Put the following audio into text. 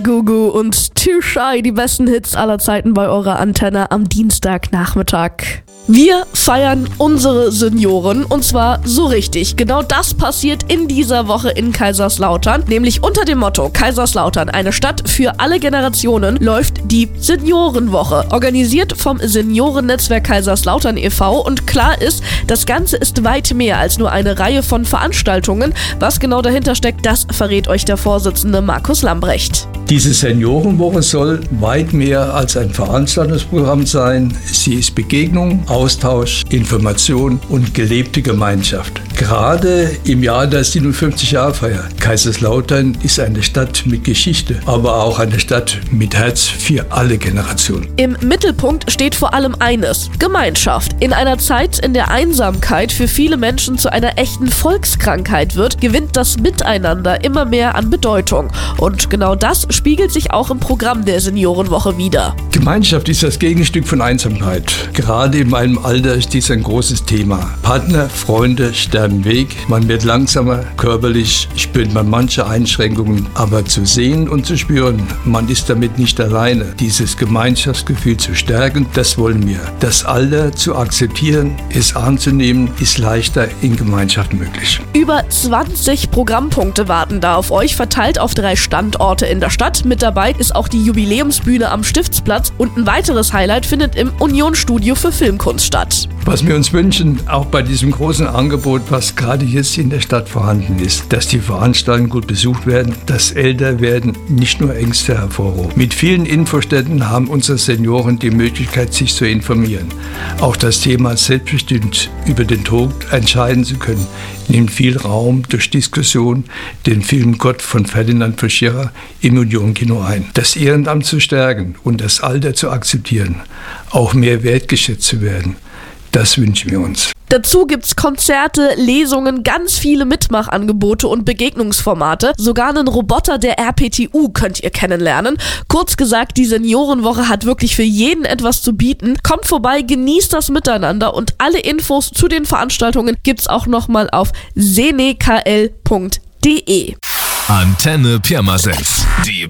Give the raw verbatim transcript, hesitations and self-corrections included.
Gugu und Too Shy, die besten Hits aller Zeiten bei eurer Antenne am Dienstagnachmittag. Wir feiern unsere Senioren und zwar so richtig. Genau das passiert in dieser Woche in Kaiserslautern, nämlich unter dem Motto Kaiserslautern, eine Stadt für alle Generationen, läuft die Seniorenwoche, organisiert vom Seniorennetzwerk Kaiserslautern e V und klar ist, das Ganze ist weit mehr als nur eine Reihe von Veranstaltungen. Was genau dahinter steckt, das verrät euch der Vorsitzende Markus Lambrecht. Diese Seniorenwoche soll weit mehr als ein Veranstaltungsprogramm sein. Sie ist Begegnung, Austausch, Information und gelebte Gemeinschaft. Gerade im Jahr der siebenundfünfzig Jahre Feier. Kaiserslautern ist eine Stadt mit Geschichte, aber auch eine Stadt mit Herz für alle Generationen. Im Mittelpunkt steht vor allem eines: Gemeinschaft. In einer Zeit, in der Einsamkeit für viele Menschen zu einer echten Volkskrankheit wird, gewinnt das Miteinander immer mehr an Bedeutung. Und genau das spiegelt sich auch im Programm der Seniorenwoche wider. Gemeinschaft ist das Gegenstück von Einsamkeit. Gerade in meinem Alter ist dies ein großes Thema. Partner, Freunde sterben weg, man wird langsamer, körperlich spürt man manche Einschränkungen, aber zu sehen und zu spüren, man ist damit nicht alleine. Dieses Gemeinschaftsgefühl zu stärken, das wollen wir. Das Alter zu akzeptieren, es anzunehmen, ist leichter in Gemeinschaft möglich. Über zwanzig Programmpunkte warten da auf euch, verteilt auf drei Standorte in der Stadt. Mit dabei ist auch die Jubiläumsbühne am Stiftsplatz und ein weiteres Highlight findet im Union-Studio für Filmkunst statt. Was wir uns wünschen, auch bei diesem großen Angebot, was gerade jetzt in der Stadt vorhanden ist, dass die Veranstaltungen gut besucht werden, dass Älterwerden nicht nur Ängste hervorrufen. Mit vielen Infostätten haben unsere Senioren die Möglichkeit, sich zu informieren. Auch das Thema selbstbestimmt über den Tod entscheiden zu können, nimmt viel Raum durch Diskussion, den Film Gott von Ferdinand Verschirrer im Union-Kino ein. Das Ehrenamt zu stärken und das Alter zu akzeptieren, auch mehr wertgeschätzt zu werden, das wünschen wir uns. Dazu gibt's Konzerte, Lesungen, ganz viele Mitmachangebote und Begegnungsformate. Sogar einen Roboter der R P T U könnt ihr kennenlernen. Kurz gesagt, die Seniorenwoche hat wirklich für jeden etwas zu bieten. Kommt vorbei, genießt das Miteinander und alle Infos zu den Veranstaltungen gibt's auch nochmal auf senekl punkt de. Antenne Pirmasens, die